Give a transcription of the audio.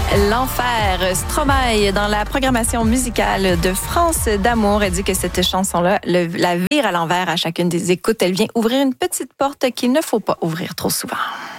L'enfer, Stromae, dans la programmation musicale de France d'amour, elle dit que cette chanson-là la vire à l'envers à chacune des écoutes. Elle vient ouvrir une petite porte qu'il ne faut pas ouvrir trop souvent.